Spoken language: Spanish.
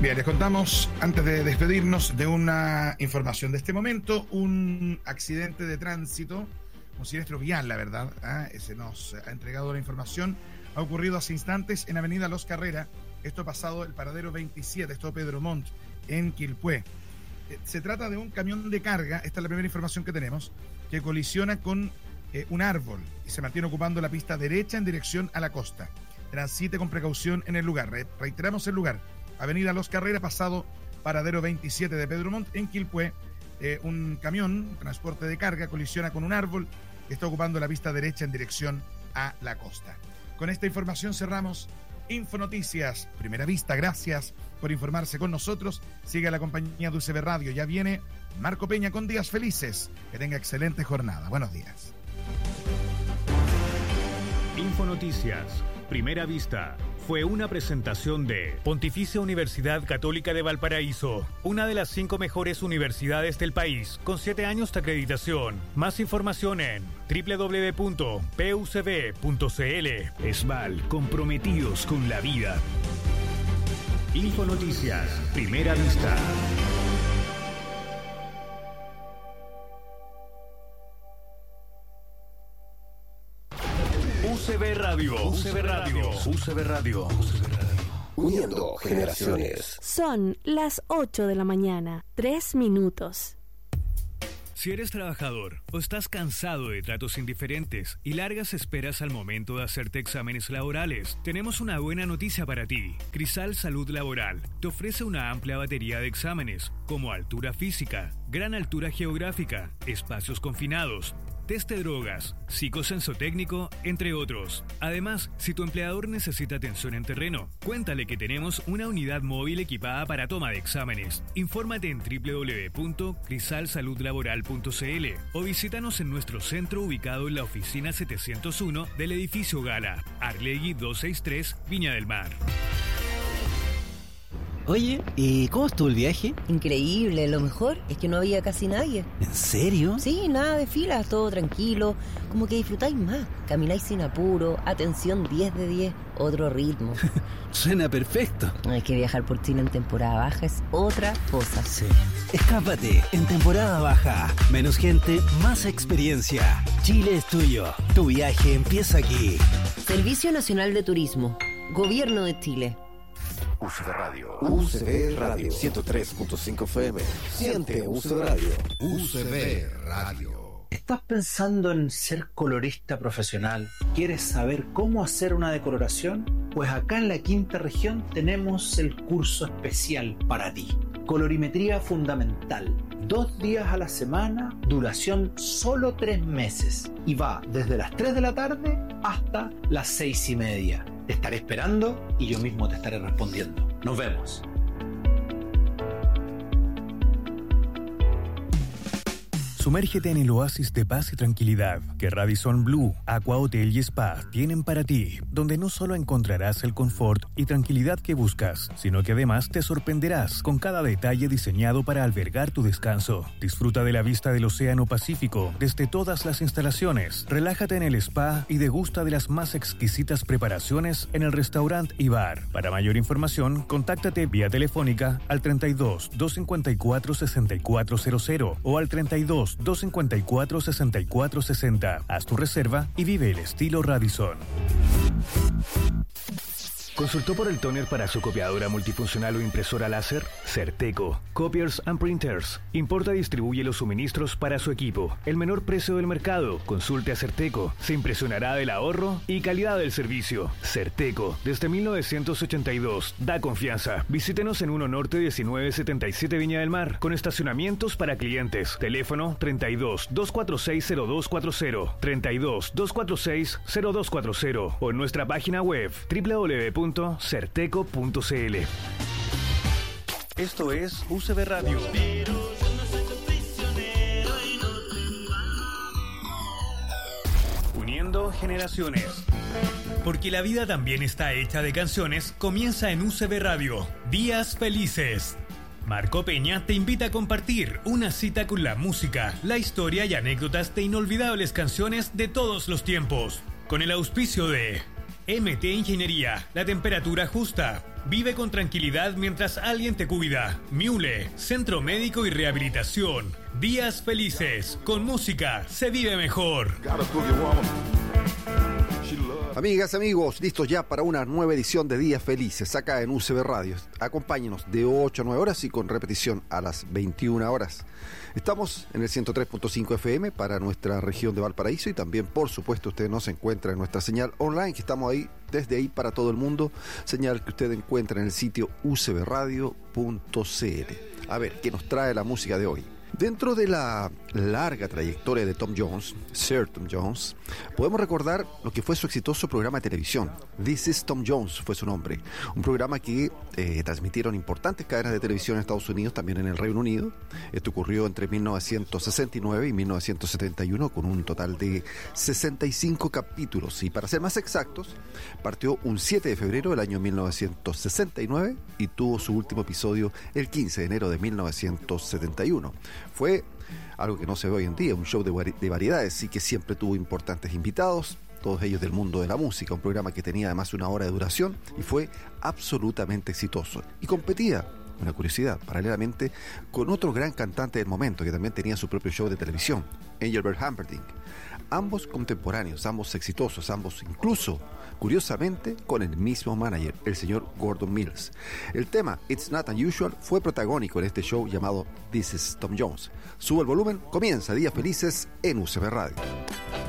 Bien, les contamos, antes de despedirnos, de una información de este momento, un accidente de tránsito, un siniestro vial, la verdad, se nos ha entregado la información, ha ocurrido hace instantes en Avenida Los Carrera, esto ha pasado el paradero 27, esto Pedro Montt, en Quilpué. Se trata de un camión de carga, esta es la primera información que tenemos, que colisiona con un árbol y se mantiene ocupando la pista derecha en dirección a la costa. Transite con precaución en el lugar. Reiteramos el lugar. Avenida Los Carrera, pasado paradero 27 de Pedro Montt, en Quilpué. Un camión, transporte de carga, colisiona con un árbol que está ocupando la pista derecha en dirección a la costa. Con esta información cerramos Infonoticias. Primera Vista, gracias por informarse con nosotros. Sigue la compañía de UCB Radio. Ya viene Marco Peña con Días Felices. Que tenga excelente jornada. Buenos días. Infonoticias. Primera Vista fue una presentación de Pontificia Universidad Católica de Valparaíso, una de las 5 mejores universidades del país, con 7 años de acreditación. Más información en www.pucb.cl. ESVAL, comprometidos con la vida. Infonoticias, Primera Vista. UCB Radio. UCB Radio. UCB Radio. Uniendo generaciones. Son las 8 de la mañana, 3 minutos. Si eres trabajador o estás cansado de tratos indiferentes y largas esperas al momento de hacerte exámenes laborales, tenemos una buena noticia para ti. Crisal Salud Laboral te ofrece una amplia batería de exámenes, como altura física, gran altura geográfica, espacios confinados, test de drogas, psicosensotécnico, entre otros. Además, si tu empleador necesita atención en terreno, cuéntale que tenemos una unidad móvil equipada para toma de exámenes. Infórmate en www.crisalsaludlaboral.cl o visítanos en nuestro centro ubicado en la oficina 701 del edificio Gala, Arlegui 263, Viña del Mar. Oye, ¿y cómo estuvo el viaje? Increíble, lo mejor es que no había casi nadie. ¿En serio? Sí, nada de filas, todo tranquilo, como que disfrutáis más, camináis sin apuro, atención 10 de 10, otro ritmo. Suena perfecto. Es que viajar por Chile en temporada baja es otra cosa. Sí. Escápate en temporada baja. Menos gente, más experiencia. Chile es tuyo. Tu viaje empieza aquí. Servicio Nacional de Turismo, Gobierno de Chile. UCB Radio. UCB Radio. 103.5 FM. Siente UCB Radio. UCB Radio. ¿Estás pensando en ser colorista profesional? ¿Quieres saber cómo hacer una decoloración? Pues acá en la Quinta Región tenemos el curso especial para ti. Colorimetría fundamental. 2 días a la semana, duración solo 3 meses. Y va desde las 3 de la tarde hasta las 6:30. Te estaré esperando y yo mismo te estaré respondiendo. Nos vemos. Sumérgete en el oasis de paz y tranquilidad que Radisson Blu, Aqua Hotel y Spa tienen para ti, donde no solo encontrarás el confort y tranquilidad que buscas, sino que además te sorprenderás con cada detalle diseñado para albergar tu descanso. Disfruta de la vista del Océano Pacífico desde todas las instalaciones, relájate en el spa y degusta de las más exquisitas preparaciones en el restaurante y bar. Para mayor información, contáctate vía telefónica al 32 254 6400 o al 32 254 6460. Haz tu reserva y vive el estilo Radisson. ¿Consultó por el tóner para su copiadora multifuncional o impresora láser? Certeco, Copiers and Printers. Importa y distribuye los suministros para su equipo. El menor precio del mercado. Consulte a Certeco. Se impresionará del ahorro y calidad del servicio. Certeco, desde 1982. Da confianza. Visítenos en 1 Norte 1977 Viña del Mar, con estacionamientos para clientes. Teléfono 32 246 0240, 32 246 0240 o en nuestra página web www.certeco.cl. Esto es UCB Radio. Uniendo generaciones. Porque la vida también está hecha de canciones, comienza en UCB Radio. Días Felices. Marco Peña te invita a compartir una cita con la música, la historia y anécdotas de inolvidables canciones de todos los tiempos. Con el auspicio de MT Ingeniería, la temperatura justa. Vive con tranquilidad mientras alguien te cuida. Miule, Centro Médico y Rehabilitación. Días felices. Con música se vive mejor. Amigas, amigos, listos ya para una nueva edición de Días Felices acá en UCB Radio. Acompáñenos de 8 a 9 horas y con repetición a las 21 horas. Estamos en el 103.5 FM para nuestra región de Valparaíso y también, por supuesto, usted nos encuentra en nuestra señal online, que estamos ahí, desde ahí para todo el mundo, señal que usted encuentra en el sitio ucbradio.cl. A ver, ¿qué nos trae la música de hoy? Dentro de la larga trayectoria de Tom Jones, Sir Tom Jones, podemos recordar lo que fue su exitoso programa de televisión. This is Tom Jones fue su nombre. Un programa que transmitieron importantes cadenas de televisión en Estados Unidos, también en el Reino Unido. Esto ocurrió entre 1969 y 1971 con un total de 65 capítulos. Y para ser más exactos, partió un 7 de febrero del año 1969 y tuvo su último episodio el 15 de enero de 1971. Fue algo que no se ve hoy en día, un show de variedades, y que siempre tuvo importantes invitados, todos ellos del mundo de la música, un programa que tenía además 1 hora de duración y fue absolutamente exitoso. Y competía, una curiosidad, paralelamente con otro gran cantante del momento que también tenía su propio show de televisión, Engelbert Humperdinck. Ambos contemporáneos, ambos exitosos, ambos incluso, curiosamente, con el mismo manager, el señor Gordon Mills. El tema It's Not Unusual fue protagónico en este show llamado This is Tom Jones. Sube el volumen, comienza Días Felices en UCB Radio.